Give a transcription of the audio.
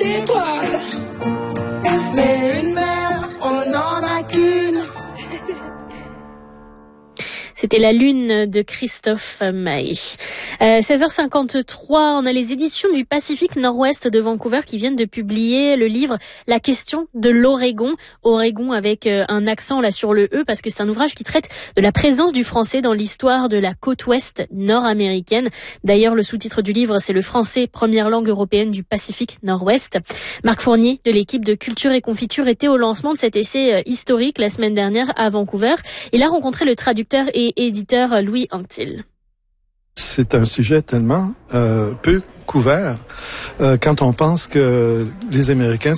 d'étoiles. Mais une mer, on n'en a qu'une. C'était La Lune de Christophe Maé. 16h53, on a les éditions du Pacifique Nord-Ouest de Vancouver qui viennent de publier le livre La question de l'Oregon. Oregon avec un accent là sur le E parce que c'est un ouvrage qui traite de la présence du français dans l'histoire de la côte ouest nord-américaine. D'ailleurs, le sous-titre du livre, c'est le français, première langue européenne du Pacifique Nord-Ouest. Marc Fournier de l'équipe de Culture et Confiture était au lancement de cet essai historique la semaine dernière à Vancouver. Il a rencontré le traducteur et éditeur Louis Anctil. C'est un sujet tellement peu couvert quand on pense que les Américains